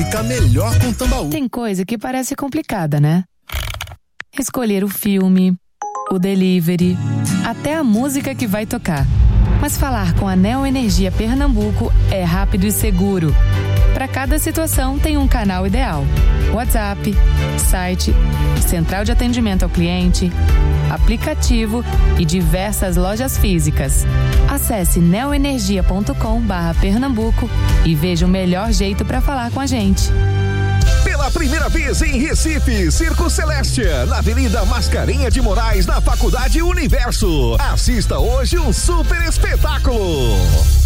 fica melhor com Tambaú. Tem coisa que parece complicada, né? Escolher o filme, o delivery, até a música que vai tocar. Mas falar com a Neoenergia Pernambuco é rápido e seguro. Para cada situação tem um canal ideal. WhatsApp, site, central de atendimento ao cliente, aplicativo e diversas lojas físicas. Acesse neoenergia.com/Pernambuco e veja o melhor jeito para falar com a gente. Pela primeira vez em Recife, Circo Celestia, na Avenida Mascarenha de Moraes, na Faculdade Universo. Assista hoje um super espetáculo.